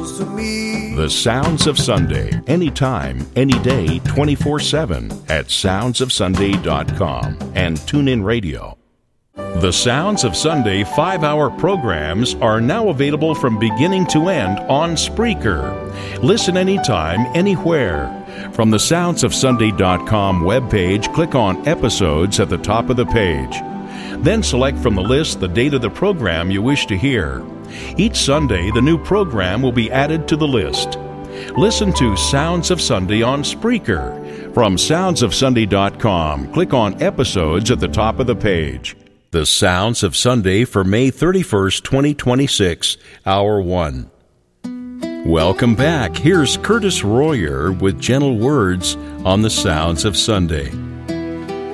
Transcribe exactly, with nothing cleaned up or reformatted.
close to me. The Sounds of Sunday, anytime, any day, twenty-four seven at sounds of sunday dot com and TuneIn Radio. The Sounds of Sunday five-hour programs are now available from beginning to end on Spreaker. Listen anytime, anywhere. From the sounds of sunday dot com webpage, click on Episodes at the top of the page. Then select from the list the date of the program you wish to hear. Each Sunday, the new program will be added to the list. Listen to Sounds of Sunday on Spreaker. From sounds of sunday dot com, click on Episodes at the top of the page. The Sounds of Sunday for May thirty-first, twenty twenty-six, Hour one. Welcome back. Here's Curtis Royer with gentle words on the Sounds of Sunday.